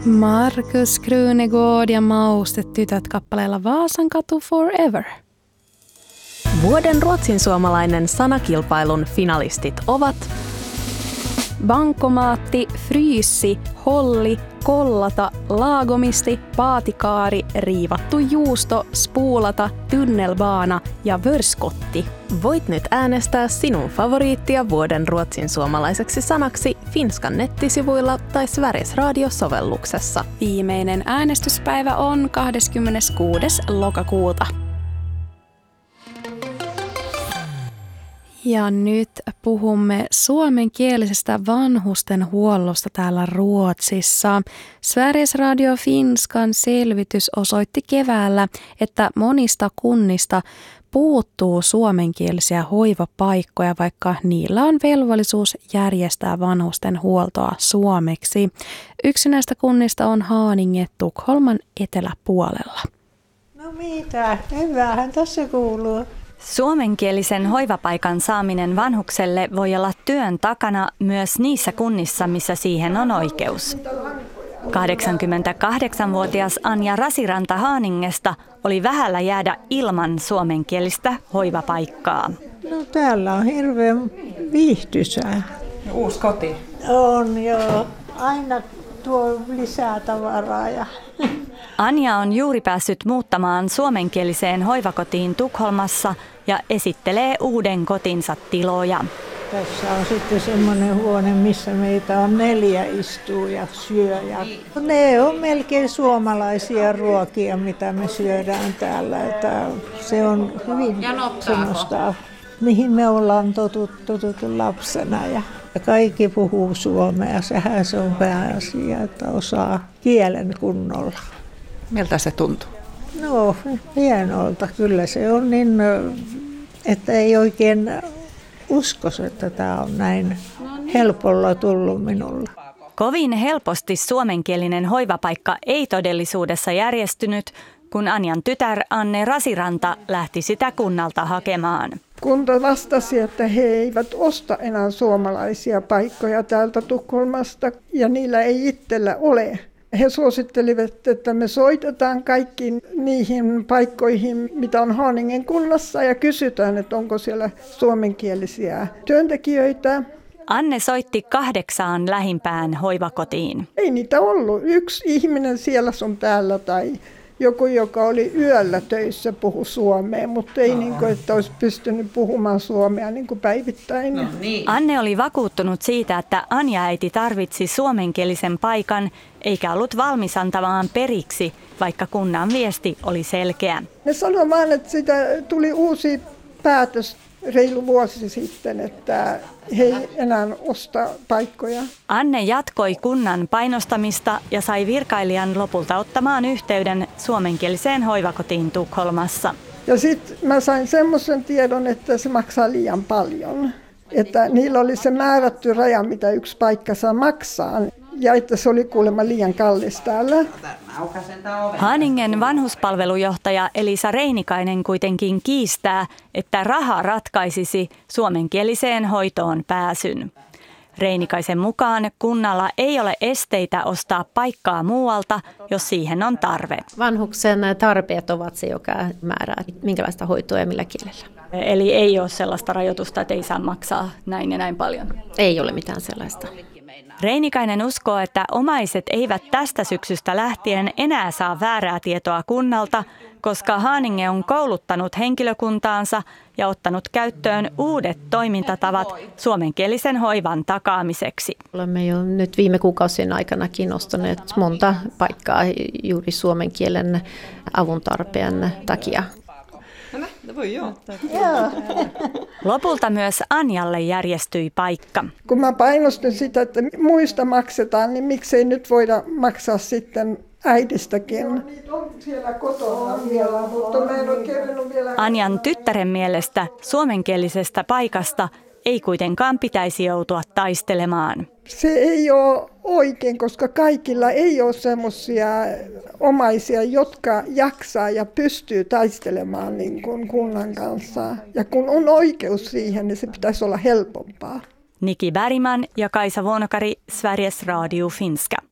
Markus Krunegård ja Maustet tytöt kappaleella Vaasankatu Forever. Vuoden ruotsinsuomalainen sanakilpailun finalistit ovat bankomaatti, fryyssi, holli, kollata, laagomisti, paatikaari, riivattu juusto, spuulata, tunnelbaana ja vörskotti. Voit nyt äänestää sinun favoriittia vuoden ruotsinsuomalaiseksi sanaksi Finskan nettisivuilla tai Sveriges Radio-sovelluksessa. Viimeinen äänestyspäivä on 26. lokakuuta. Ja nyt puhumme suomenkielisestä vanhustenhuollosta täällä Ruotsissa. Sveriges Radio Finskan selvitys osoitti keväällä, että monista kunnista puuttuu suomenkielisiä hoivapaikkoja, vaikka niillä on velvollisuus järjestää vanhusten huoltoa suomeksi. Yksi näistä kunnista on Haninge Tukholman eteläpuolella. No mitä, hyvähän tässä kuuluu. Suomenkielisen hoivapaikan saaminen vanhukselle voi olla työn takana myös niissä kunnissa, missä siihen on oikeus. 88-vuotias Anja Rasiranta Haningesta oli vähällä jäädä ilman suomenkielistä hoivapaikkaa. No täällä on hirveän viihtyisää. Uusi koti. On joo, aina tuo lisää tavaraa. Anja on juuri päässyt muuttamaan suomenkieliseen hoivakotiin Tukholmassa ja esittelee uuden kotinsa tiloja. Tässä on sitten semmoinen huone, missä meitä on 4 istuu ja syö. Ja ne on melkein suomalaisia ruokia, mitä me syödään täällä. Että se on hyvin semmoista, mihin me ollaan totuttu lapsena. Ja kaikki puhuu suomea. Sehän se on pääasia, että osaa kielen kunnolla. Miltä se tuntuu? No, hienolta. Kyllä se on niin, että ei oikein uskoisi, että tämä on näin helpolla tullut minulle. Kovin helposti suomenkielinen hoivapaikka ei todellisuudessa järjestynyt, kun Anjan tytär Anne Rasiranta lähti sitä kunnalta hakemaan. Kunta vastasi, että he eivät osta enää suomalaisia paikkoja täältä Tukholmasta ja niillä ei itsellä ole. He suosittelivat, että me soitetaan kaikkiin niihin paikkoihin, mitä on Haningen kunnassa ja kysytään, että onko siellä suomenkielisiä työntekijöitä. Anne soitti 8 lähimpään hoivakotiin. Ei niitä ollut. Yksi ihminen siellä sun täällä tai joku, joka oli yöllä töissä, puhui suomea, mutta ei niin kuin, että olisi pystynyt puhumaan suomea niin kuin päivittäin. No niin. Anne oli vakuuttunut siitä, että Anja-äiti tarvitsi suomenkielisen paikan, eikä ollut valmis antamaan periksi, vaikka kunnan viesti oli selkeä. Ne sanoi vaan, että siitä tuli uusi päätös reilu vuosi sitten, että he ei enää osta paikkoja. Anne jatkoi kunnan painostamista ja sai virkailijan lopulta ottamaan yhteyden suomenkieliseen hoivakotiin Tukholmassa. Ja sitten mä sain semmoisen tiedon, että se maksaa liian paljon. Että niillä oli se määrätty raja, mitä yksi paikka saa maksaa. Ja että se oli kuulemma liian kallis täällä. Haningen vanhuspalvelujohtaja Elisa Reinikainen kuitenkin kiistää, että raha ratkaisisi suomenkieliseen hoitoon pääsyn. Reinikaisen mukaan kunnalla ei ole esteitä ostaa paikkaa muualta, jos siihen on tarve. Vanhuksen tarpeet ovat se, joka määrää, minkälaista hoitoa ja millä kielellä. Eli ei ole sellaista rajoitusta, että ei saa maksaa näin ja näin paljon? Ei ole mitään sellaista. Reinikainen uskoo, että omaiset eivät tästä syksystä lähtien enää saa väärää tietoa kunnalta, koska Haninge on kouluttanut henkilökuntaansa ja ottanut käyttöön uudet toimintatavat suomenkielisen hoivan takaamiseksi. Olemme jo nyt viime kuukausien aikanakin ostaneet monta paikkaa juuri suomen kielen avun tarpeen takia. Lopulta myös Anjalle järjestyi paikka. Kun mä painostin sitä, että muista maksetaan, niin miksei nyt voida maksaa sitten äidistäkin. Niitä on siellä kotona vielä, mutta mä en ole kerännyt vielä. Anjan tyttären mielestä suomenkielisestä paikasta ei kuitenkaan pitäisi joutua taistelemaan. Se ei ole oikein, koska kaikilla ei ole semmoisia omaisia, jotka jaksaa ja pystyy taistelemaan niin kuin kunnan kanssa. Ja kun on oikeus siihen, niin se pitäisi olla helpompaa. Niki Bergman ja Kaisa Vuonokari, Sveriges Radio Finska.